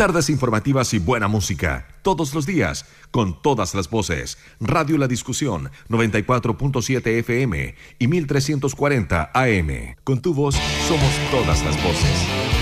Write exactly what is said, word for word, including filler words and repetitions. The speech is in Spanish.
Tardes informativas y buena música, todos los días, con todas las voces. Radio La Discusión, noventa y cuatro punto siete F M y mil trescientos cuarenta A M. Con tu voz somos todas las voces.